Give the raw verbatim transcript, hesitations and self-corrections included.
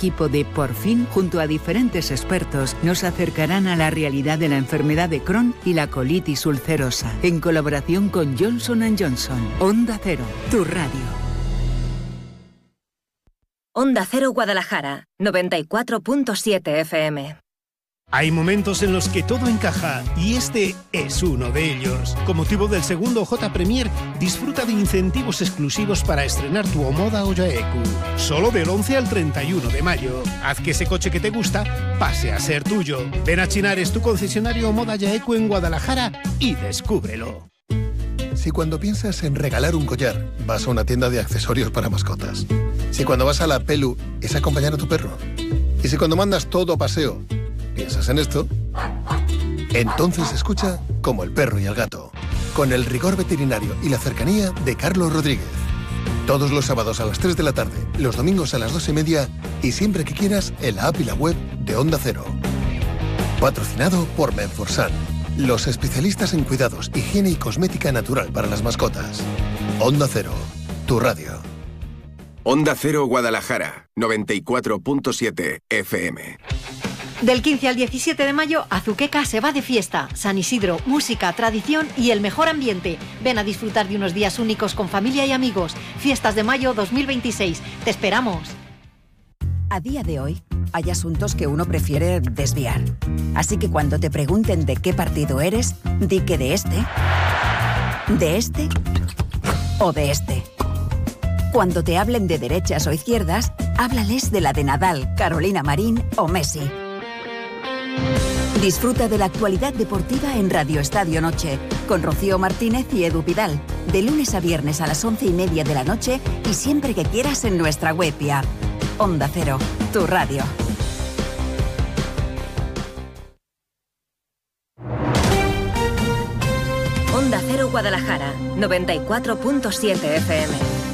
equipo de Por Fin, junto a diferentes expertos, nos acercarán a la realidad de la enfermedad de Crohn y la colitis ulcerosa, en colaboración con Johnson and Johnson. Onda Cero, tu radio. Onda Cero Guadalajara, noventa y cuatro punto siete F M. Hay momentos en los que todo encaja y este es uno de ellos. Con motivo del segundo J Premier, disfruta de incentivos exclusivos para estrenar tu Omoda Oyaeku. Solo del once al treinta y uno de mayo. Haz que ese coche que te gusta pase a ser tuyo. Ven a Chinares, tu concesionario Omoda Oyaeku en Guadalajara y descúbrelo. Si cuando piensas en regalar un collar, vas a una tienda de accesorios para mascotas. Si cuando vas a la Pelu es acompañar a tu perro. Y si cuando mandas todo a paseo, ¿piensas en esto? Entonces escucha Como el perro y el gato, con el rigor veterinario y la cercanía de Carlos Rodríguez. Todos los sábados a las tres de la tarde, los domingos a las dos y media y siempre que quieras en la app y la web de Onda Cero. Patrocinado por Menforsan, los especialistas en cuidados, higiene y cosmética natural para las mascotas. Onda Cero, tu radio. Onda Cero Guadalajara, noventa y cuatro punto siete F M. Del quince al diecisiete de mayo, Azuqueca se va de fiesta. San Isidro, música, tradición y el mejor ambiente. Ven a disfrutar de unos días únicos con familia y amigos. Fiestas de mayo dos mil veintiséis. Te esperamos. A día de hoy, hay asuntos que uno prefiere desviar. Así que cuando te pregunten de qué partido eres, di que de este, de este o de este. Cuando te hablen de derechas o izquierdas, háblales de la de Nadal, Carolina Marín o Messi. Disfruta de la actualidad deportiva en Radio Estadio Noche, con Rocío Martínez y Edu Pidal, de lunes a viernes a las once y media de la noche y siempre que quieras en nuestra web y app. Onda Cero, tu radio. Onda Cero Guadalajara, noventa y cuatro punto siete F M.